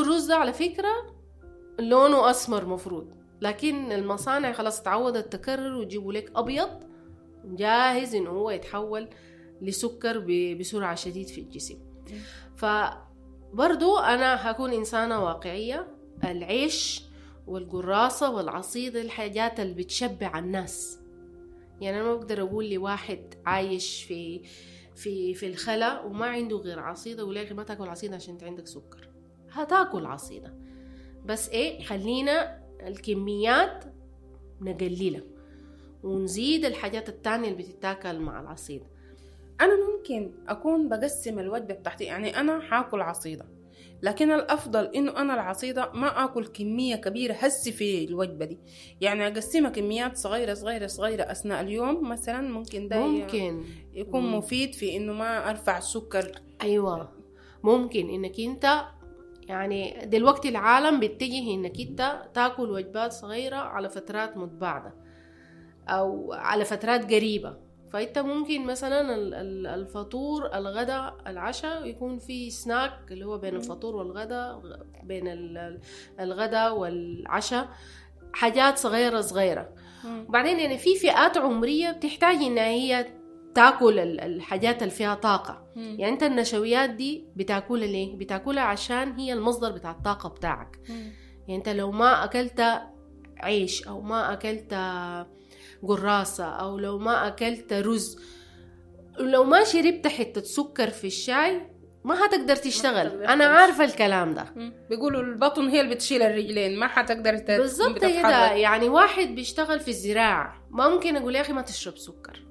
الرز ده على فكرة لونه أسمر مفروض، لكن المصانع خلاص تعودت تكرر وتجيبوا لك أبيض جاهز إنه هو يتحول لسكر بسرعة شديد في الجسم. فبرضو أنا هكون إنسانة واقعية. العيش والقراصة والعصيدة الحاجات اللي بتشبع الناس. يعني أنا ما بقدر أقول لي واحد عايش في الخلا وما عنده غير عصيدة ولا ما تاكل عصيدة عشان انت عندك سكر. هتاكل عصيدة، بس خلينا الكميات نقللها ونزيد الحاجات التانية اللي بتتاكل مع العصيدة. أنا ممكن أكون بقسم الوجبة بتاعتي، يعني أنا حاكل عصيدة، لكن الأفضل إنه أنا العصيدة ما أكل كمية كبيرة هسي في الوجبة دي، يعني أقسمها كميات صغيرة صغيرة صغيرة أثناء اليوم مثلا. ممكن ده يكون مفيد في إنه ما أرفع السكر. أيوة، ممكن إنك أنت يعني دلوقتي العالم بيتجه إنك أنت تاكل وجبات صغيرة على فترات متباعدة أو على فترات قريبة. فأنت ممكن مثلا الفطور، الغداء، العشاء يكون في سناك اللي هو بين الفطور والغداء، بين الغداء والعشاء حاجات صغيرة صغيرة. وبعدين يعني في فئات عمرية بتحتاج إنها هي تاكل الحاجات اللي فيها طاقة. يعني أنت النشويات دي بتاكلها ليه؟ بتاكلها عشان هي المصدر بتاع الطاقة بتاعك. يعني أنت لو ما أكلت عيش أو ما أكلت قراصة أو لو ما أكلت رز، لو ما شربت حتة سكر في الشاي ما هتقدر تشتغل. أنا عارفة الكلام ده. بيقولوا البطن هي اللي بتشيل الرجلين، ما هتقدر بالضبط كده. يعني واحد بيشتغل في الزراعة ما ممكن أقول يا أخي ما تشرب سكر.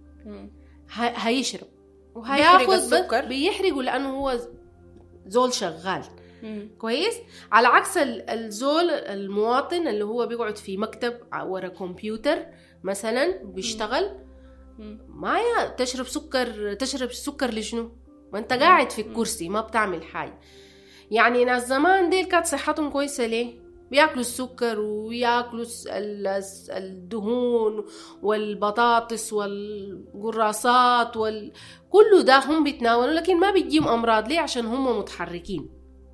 هيشرب وهياخد السكر، بيحرقه لأنه هو زول شغال كويس. على عكس الزول المواطن اللي هو بيقعد في مكتب ورا كمبيوتر مثلا بيشتغل، ما تشرب سكر لشنو؟ ما انت قاعد في الكرسي ما بتعمل حاجة. يعني ناس زمان ديل كانت صحتهم كويسة ليه؟ بياكلوا السكر وياكلوا الدهون والبطاطس والقراصات كله ده هم بيتناولوا، لكن ما بيجيهم أمراض. ليه؟ عشان هم متحركين.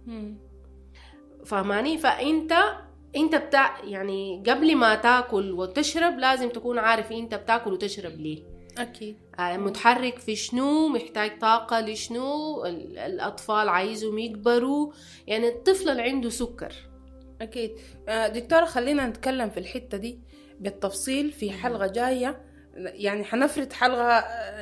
فهماني؟ فأنت يعني قبل ما تاكل وتشرب لازم تكون عارف انت بتاكل وتشرب ليه. اكيد. متحرك في شنو، محتاج طاقة لشنو، الأطفال عايزهم يكبروا. يعني الطفل اللي عنده سكر. اكيد. دكتورة خلينا نتكلم في الحتة دي بالتفصيل في حلقة جاية. يعني حنفرد حلقة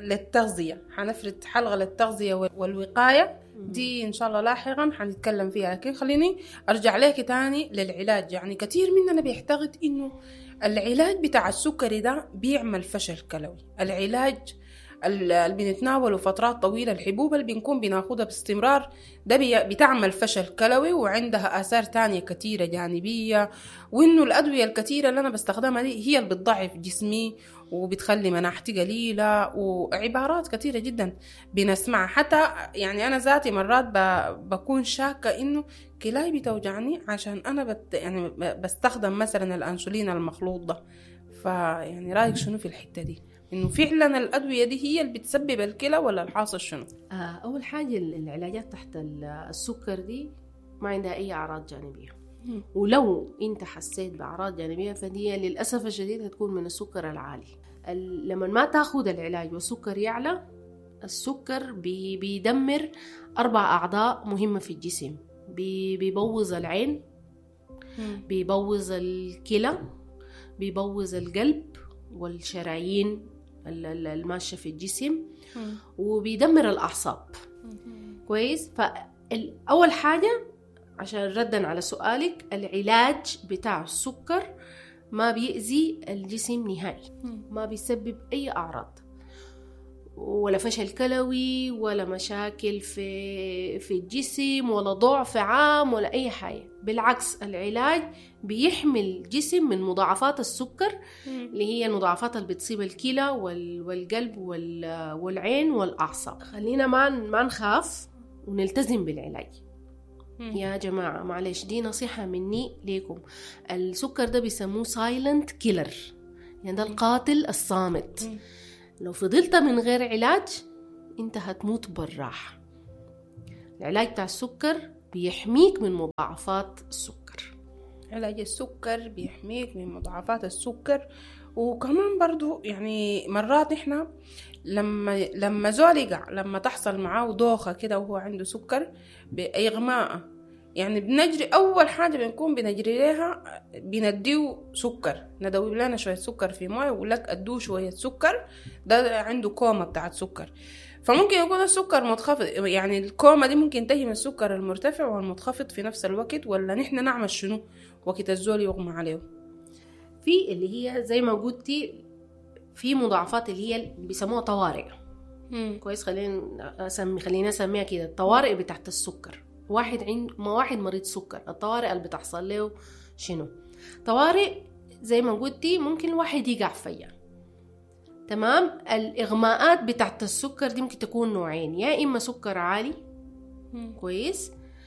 للتغذية والوقاية دي إن شاء الله لاحقا حنتكلم فيها. لكن خليني أرجع لك تاني للعلاج. يعني كتير مننا بيعتقد إنه العلاج بتاع السكري ده بيعمل فشل كلوي. العلاج اللي بنتناوله فترات طويلة، الحبوب اللي بنكون بناخدها باستمرار ده بتعمل فشل كلوي وعندها آثار تانية كتيرة جانبية، وإنه الأدوية الكتيرة اللي أنا بستخدمها دي هي اللي بتضعف جسمي وبتخلي مناعتي قليلة، وعبارات كتيرة جدا بنسمعها. حتى يعني أنا ذاتي مرات بكون شاكة إنه كلاي بتوجعني عشان أنا يعني بستخدم مثلا الأنسولين المخلوط ده. فيعني رأيك شنو في الحتة دي؟ إنه فعلا الأدوية دي هي اللي بتسبب الكلى ولا الحاصل شنو؟ أول حاجة العلاجات تحت السكر دي ما عندها أي أعراض جانبية. ولو أنت حسيت بأعراض جانبية فدي للأسف الشديد هتكون من السكر العالي. لما ما تاخد العلاج والسكر يعلى، السكر بيدمر 4 أعضاء مهمة في الجسم. بيبوظ العين، بيبوظ الكلى، بيبوظ القلب والشرايين الماشية في الجسم، وبيدمر الأعصاب. كويس. فأول حاجة عشان ردا على سؤالك، العلاج بتاع السكر ما بيأذي الجسم نهائي، ما بيسبب أي أعراض ولا فشل كلوي ولا مشاكل في الجسم ولا ضعف عام ولا أي حاجة. بالعكس العلاج بيحمي الجسم من مضاعفات السكر اللي هي المضاعفات اللي بتصيب الكلى والقلب والعين والأعصاب. خلينا ما نخاف ونلتزم بالعلاج يا جماعة. معلش دي نصيحة مني ليكم. السكر ده بيسموه سايلنت كيلر، يعني ده القاتل الصامت. لو فضلت من غير علاج انت هتموت بالراحة. العلاج بتاع السكر بيحميك من مضاعفات السكر. علاج السكر بيحميك من مضاعفات السكر. وكمان برضو يعني مرات احنا لما زول يقع، لما تحصل معاه دوخة كده وهو عنده سكر بإغماء، يعني بنجري أول حاجة بنكون بنجري لها بنديه سكر، ندوب لنا شوية سكر في مويه ويقول لك أدوه شوية سكر، ده عنده كومة بتاعت سكر. فممكن يكون السكر منخفض، يعني الكومة دي ممكن تجي من السكر المرتفع والمنخفض في نفس الوقت، ولا نحن نعمل شنو وقت الزول يغمى عليه؟ في اللي هي زي ما قلتي في مضاعفات اللي هي بيسموها طوارئ. كويس، خلينا نسميها كده الطوارئ بتاعت السكر. واحد مريض سكر، الطوارئ اللي بتحصل له شنو؟ طوارئ زي ما قلتي ممكن الواحد يقع فيها. تمام. الإغماءات بتاعت السكر دي ممكن تكون نوعين، يا إما سكر عالي كويس،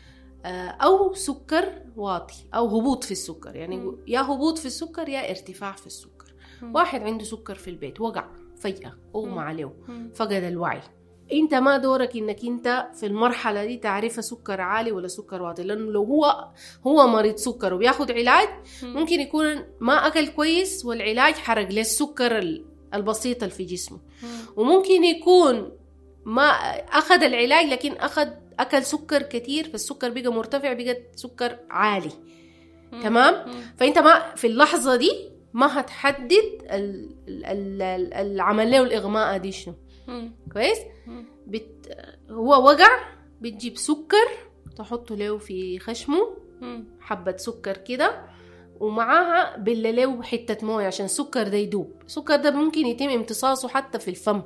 أو سكر واطي، أو هبوط في السكر. يعني يا هبوط في السكر يا ارتفاع في السكر. واحد عنده سكر في البيت، وقع فجأة، أغمى عليه، فقد الوعي. انت ما دورك انك انت في المرحلة دي تعرف سكر عالي ولا سكر واطي، لانه لو هو مريض سكر وبياخد علاج ممكن يكون ما اكل كويس والعلاج حرق له السكر البسيط اللي في جسمه، وممكن يكون ما اخذ العلاج لكن اكل سكر كتير، فالسكر بقى مرتفع، بقى سكر عالي. تمام. فانت ما في اللحظة دي ما هتحدد العمل له الاغماء دي شنو. كويس. هو وقع، بتجيب سكر تحطه له في خشمه، حبة سكر كده، ومعاها بلله حتة موية عشان السكر ده يدوب. السكر ده ممكن يتم امتصاصه حتى في الفم.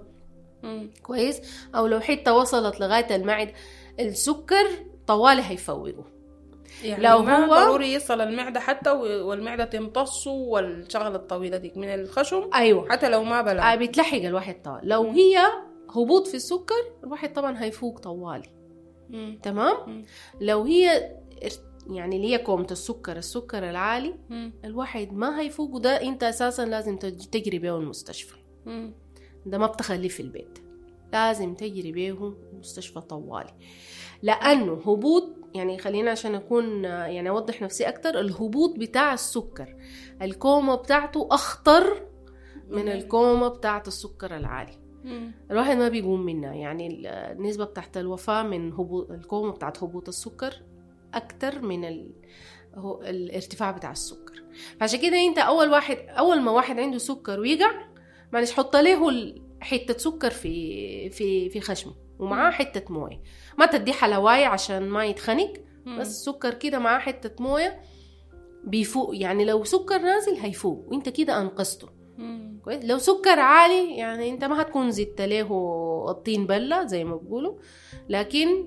كويس. او لو حتة وصلت لغاية المعدة، السكر طوالي هيفوقه. يعني لو ما هو ضروري يصل المعدة حتى والمعدة تمتصه والشغلة الطويلة دي من الخشم. أيوة. حتى لو ما بلع بيتلحق الواحد طوال. لو هي هبوط في السكر الواحد طبعا هيفوق طوالي. تمام. لو هي يعني اللي هي كومة السكر العالي، الواحد ما هيفوق، وده انت اساسا لازم تجري بيه المستشفى. ده ما بتخليه في البيت، لازم تجري بيه المستشفى طوالي. لانه هبوط، يعني خلينا عشان اكون يعني اوضح نفسي اكتر، الهبوط بتاع السكر الكومة بتاعته اخطر من الكومة بتاعت السكر العالي. الواحد ما بيقوم منها، يعني النسبة بتاعت الوفاة من الكومة بتاعت هبوط السكر أكتر من الارتفاع بتاع السكر. فعشان كده انت أول ما واحد عنده سكر ويقع، معلش حط له حتة سكر في خشمه ومعاه حتة موية، ما تدي حلواية عشان ما يتخنق، بس السكر كده معاه حتة موية بيفوق. يعني لو سكر نازل هيفوق وانت كده أنقذته. كويس. لو سكر عالي يعني انت ما هتكون زدت له الطين بلة زي ما بيقولوا، لكن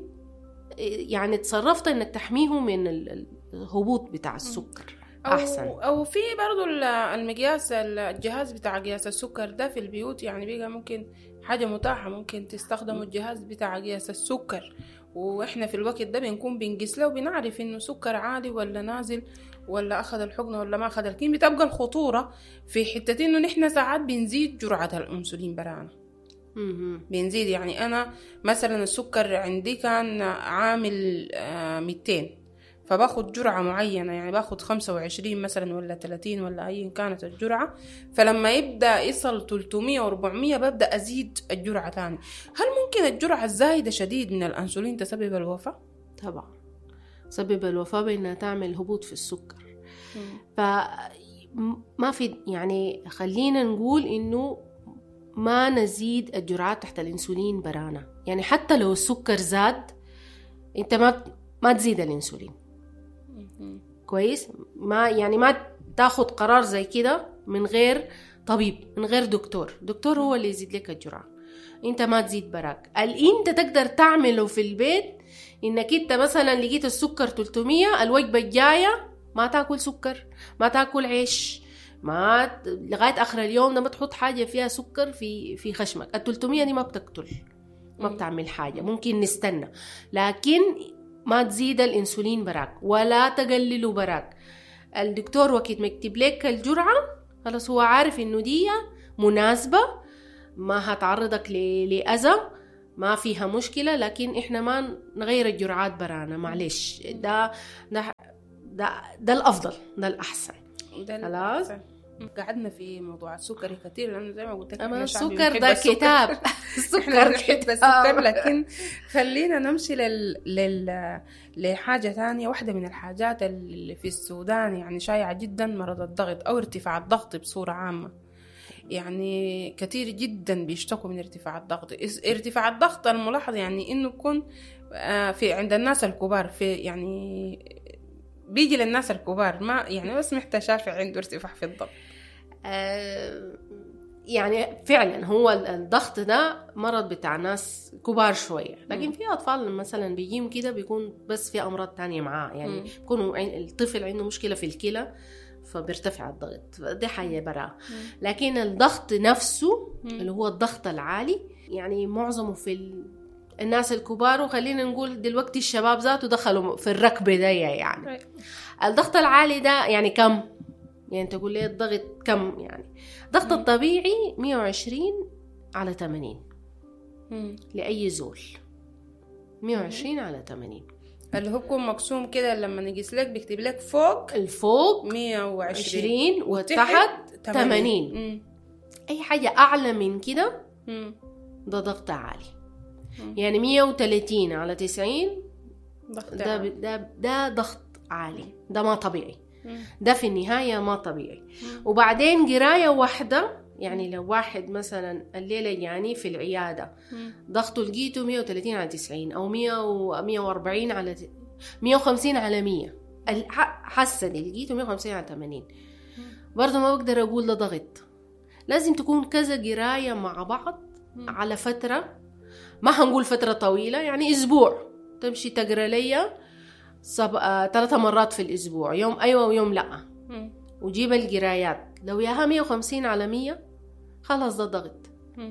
يعني تصرفت انك تحميه من الهبوط بتاع السكر احسن. او في برضو المقياس، الجهاز بتاع قياس السكر ده في البيوت، يعني بقى ممكن حاجة متاحة، ممكن تستخدموا الجهاز بتاع قياس السكر، واحنا في الوقت ده بنكون بنقيس له وبنعرف انه سكر عالي ولا نازل، ولا اخذ الحقنه ولا ما اخذ. لكن بتبقى الخطوره في حته انه نحن ساعات بنزيد جرعه الانسولين برانا. بنزيد، يعني انا مثلا السكر عندي كان عامل 200، فباخد جرعه معينه، يعني باخد 25 مثلا ولا 30 ولا اي كانت الجرعه، فلما يبدا يصل 300 و400 ببدا ازيد الجرعه ثاني. هل ممكن الجرعه الزايده شديد من الانسولين تسبب الوفاه؟ طبعا سبب الوفاة بأنها تعمل هبوط في السكر. فما في، يعني خلينا نقول إنه ما نزيد الجرعات تحت الإنسولين برانا. يعني حتى لو السكر زاد أنت ما تزيد الإنسولين. كويس. ما تاخد قرار زي كده من غير طبيب، من غير دكتور هو اللي يزيد لك الجرعة، أنت ما تزيد براك. أنت تقدر تعمله في البيت، انك انت مثلا لقيت السكر 300، الوجبه الجايه ما تاكل سكر، ما تاكل عيش، ما لغايه اخر اليوم ده ما تحط حاجه فيها سكر في خشمك. ال 300 دي ما بتقتل، ما بتعمل حاجه، ممكن نستنى، لكن ما تزيد الانسولين براك ولا تقلله براك. الدكتور وقت ما يكتب لك الجرعه خلاص هو عارف انه دي مناسبه، ما هتعرضك لاذى، ما فيها مشكلة، لكن إحنا ما نغير الجرعات برانا، معلش. ده الأفضل، ده الأحسن. خلاص. قعدنا في موضوع السكري كتير، لأنه زي ما قلت لك أما السكر ده كتاب. السكر نحب السكر. لكن خلينا نمشي لحاجة تانية. واحدة من الحاجات اللي في السودان يعني شائعة جدا مرض الضغط أو ارتفاع الضغط بصورة عامة. يعني كتير جدا بيشتكوا من ارتفاع الضغط. ارتفاع الضغط الملاحظ يعني إنه يكون في عند الناس الكبار، في يعني بيجي للناس الكبار، ما يعني بس محتاج شافع عنده ارتفاع في الضغط. يعني فعلا هو الضغط ده مرض بتاع ناس كبار شوية، لكن في أطفال مثلا بيجيهم كده بيكون بس في أمراض تانية معاه، يعني بيكون الطفل عنده مشكلة في الكلى فبيرتفع الضغط، دي حاجة برا. لكن الضغط نفسه اللي هو الضغط العالي يعني معظمه في الناس الكبار، وخلينا نقول دلوقتي الشباب ذاته دخلوا في الركبة ده. يعني الضغط العالي ده يعني كم؟ يعني تقول لي الضغط كم؟ يعني الضغط الطبيعي 120/80 لأي زول، 120/80 اللي هو بيكون مقسوم كده. لما نقيس لك بيكتب لك فوق الفوق 120 وتحت 80. أي حاجة أعلى من كده ده ضغط عالي. يعني 130/90 ده ضغط عالي، ده ما طبيعي. ده في النهاية ما طبيعي. وبعدين قراية واحدة، يعني لو واحد مثلا الليلة يعني في العيادة ضغطه لقيته 130/90 أو 150/100 حسن لقيته 150/80، برضه ما بقدر أقول ده ضغط. لازم تكون كذا قراية مع بعض على فترة، ما هنقول فترة طويلة، يعني أسبوع تمشي تقرأ ليا 3 مرات في الأسبوع، يوم أيوة ويوم لأ، وجيب القرايات. لو ياها 150/100 خلاص ده ضغط.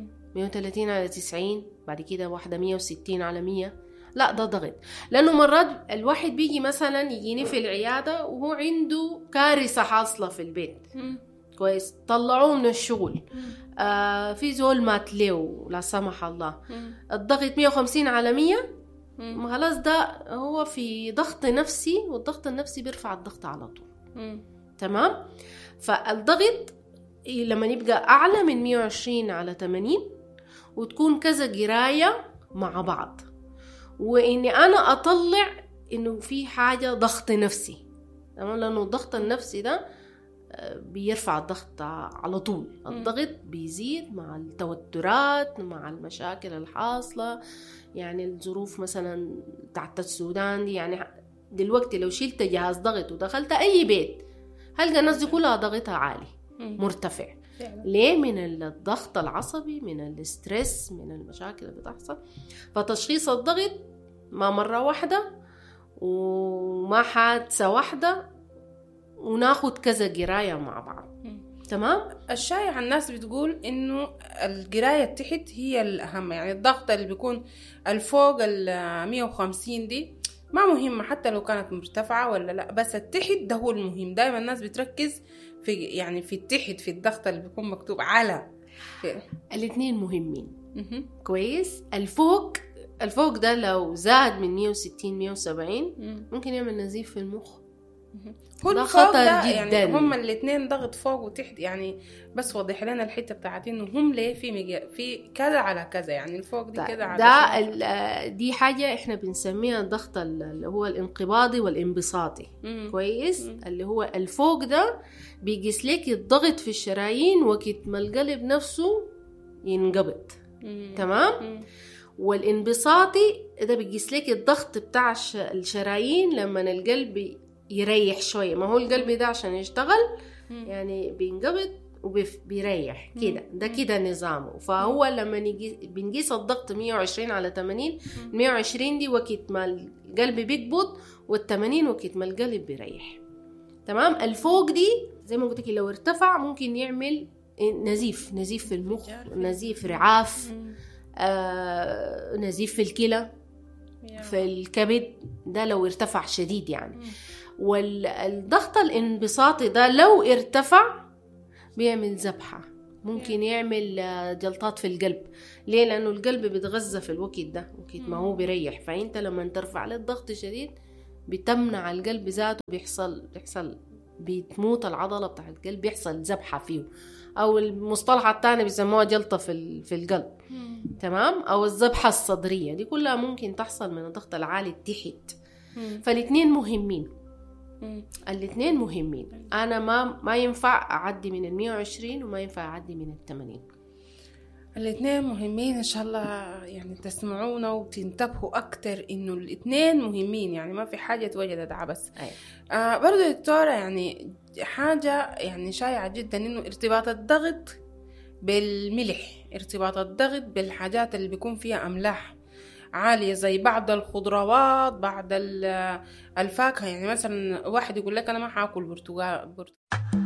130/90 بعد كده واحدة 160/100 لا ده ضغط. لأنه مرات الواحد بيجي مثلا يجيني في العيادة وهو عنده كارثة حاصلة في البيت، كويس، طلعوه من الشغل، في زول مات له لا سمح الله، الضغط 150/100 خلاص ده هو في ضغط نفسي، والضغط النفسي بيرفع الضغط على طول. تمام. فالضغط لما يبقى أعلى من 120/80 وتكون كذا قراية مع بعض، وإني أنا أطلع إنه في حاجة ضغط نفسي. تمام. لأنه الضغط النفسي ده بيرفع الضغط على طول. الضغط بيزيد مع التوترات، مع المشاكل الحاصلة، يعني الظروف مثلا تحت السودان دي. يعني دلوقتي لو شلت جهاز ضغط ودخلت أي بيت هلقى الناس دي كلها ضغطها عالي مرتفع. ليه؟ من الضغط العصبي، من الاسترس، من المشاكل اللي بتحصل. فتشخيص الضغط ما مرة واحدة وما حادثة واحدة، وناخد كذا قراية مع بعض. تمام. الشائع الناس بتقول انه القراية تحت هي الأهم، يعني الضغط اللي بيكون الفوق 150 دي ما مهمة حتى لو كانت مرتفعة ولا لا، بس التحت ده هو المهم. دايما الناس بتركز في يعني في التحت، في الضغط اللي بيكون مكتوب على. الاثنين مهمين. كويس. الفوق ده لو زاد من 160 170 ممكن يعمل نزيف في المخ. ده خطر جدا. يعني هم الاثنين ضغط فوق وتحت، يعني بس وضح لنا الحته بتاعت انه هم ليه في كذا على كذا، يعني الفوق دي كذا على دي حاجه احنا بنسميها الضغط اللي هو الانقباضي والانبساطي. كويس. اللي هو الفوق ده بيقيس لك الضغط في الشرايين وقت ما القلب نفسه ينقبض. تمام. والانبساطي ده بيقيس لك الضغط بتاع الشرايين لما القلب يريح شوية. ما هو القلب ده عشان يشتغل يعني بينقبض وبيريح كده، ده كده نظامه. فهو لما بنقيس الضغط 120/80، 120 دي وقت ما القلب بيقبض، وال80 وقت ما القلب بيريح. تمام. الفوق دي زي ما قلت لك لو ارتفع ممكن يعمل نزيف في المخ، نزيف رعاف، نزيف في الكلى، في الكبد، ده لو ارتفع شديد يعني. والضغط الانبساطي ده لو ارتفع بيعمل ذبحة ممكن يعمل جلطات في القلب. ليه؟ لأنه القلب بيتغذى في الوقت ده، وقت ما هو بيريح. فأنت لما ترفع له الضغط شديد بتمنع القلب ذاته، بيحصل بتموت العضلة بتاع القلب، بيحصل ذبحة فيه، أو المصطلح الثاني بيسموها جلطة في القلب. تمام؟ أو الذبحة الصدرية. دي كلها ممكن تحصل من الضغط العالي التحت. فالاثنين مهمين. الاثنين مهمين. أنا ما ينفع أعدي من 120 وما ينفع أعدي من 80. الاثنين مهمين. إن شاء الله يعني تسمعونا وتنتبهوا أكتر إنه الاثنين مهمين، يعني ما في حاجة توجدت عبس. برضو دكتورة، يعني حاجة يعني شائعة جدا إنه ارتباط الضغط بالملح، ارتباط الضغط بالحاجات اللي بيكون فيها أملاح عالية زي بعض الخضروات، بعض الفاكهة. يعني مثلا واحد يقول لك أنا ما حاكل برتقال